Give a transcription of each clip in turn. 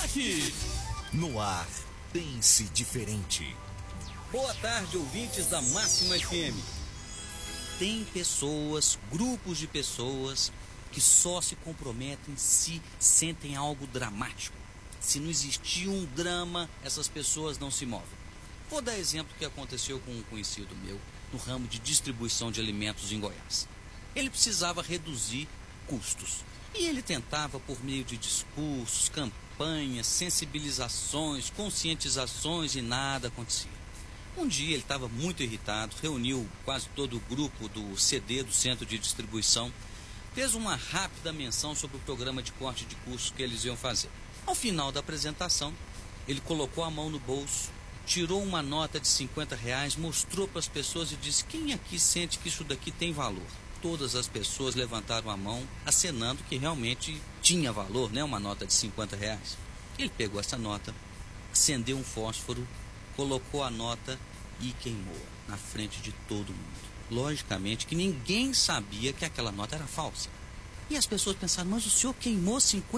destaques. No ar, Pense Diferente. Boa tarde, ouvintes da Máxima FM. Tem pessoas, grupos de pessoas, que só se comprometem se sentem algo dramático. Se não existir um drama, essas pessoas não se movem. Vou dar exemplo que aconteceu com um conhecido meu no ramo de distribuição de alimentos em Goiás. Ele precisava reduzir custos. E ele tentava, por meio de discursos, campanhas, sensibilizações, conscientizações, e nada acontecia. Um dia ele estava muito irritado, reuniu quase todo o grupo do CD, do Centro de Distribuição, fez uma rápida menção sobre o programa de corte de custos que eles iam fazer. Ao final da apresentação, ele colocou a mão no bolso, tirou uma nota de R$50, mostrou para as pessoas e disse: quem aqui sente que isso daqui tem valor? Todas as pessoas levantaram a mão, acenando que realmente tinha valor, né? Uma nota de R$50. Ele pegou essa nota, acendeu um fósforo, colocou a nota e queimou na frente de todo mundo. Logicamente que ninguém sabia que aquela nota era falsa. E as pessoas pensaram: mas o senhor queimou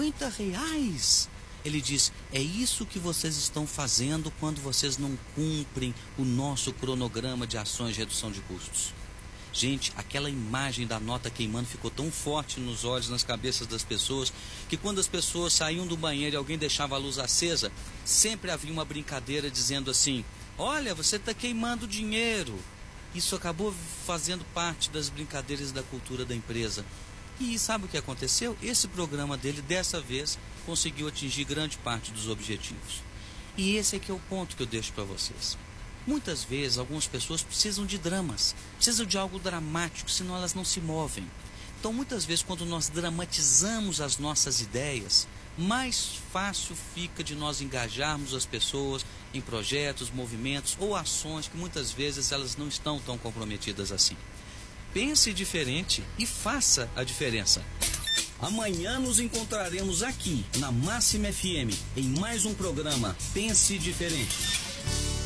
R$50? Ele disse: é isso que vocês estão fazendo quando vocês não cumprem o nosso cronograma de ações de redução de custos. Gente, aquela imagem da nota queimando ficou tão forte nos olhos, nas cabeças das pessoas, que quando as pessoas saíam do banheiro e alguém deixava a luz acesa, sempre havia uma brincadeira dizendo assim: olha, você está queimando dinheiro. Isso acabou fazendo parte das brincadeiras da cultura da empresa. E sabe o que aconteceu? Esse programa dele, dessa vez, conseguiu atingir grande parte dos objetivos. E esse é que é o ponto que eu deixo para vocês. Muitas vezes, algumas pessoas precisam de dramas, precisam de algo dramático, senão elas não se movem. Então, muitas vezes, quando nós dramatizamos as nossas ideias, mais fácil fica de nós engajarmos as pessoas em projetos, movimentos ou ações que muitas vezes elas não estão tão comprometidas assim. Pense diferente e faça a diferença. Amanhã nos encontraremos aqui na Máxima FM em mais um programa Pense Diferente.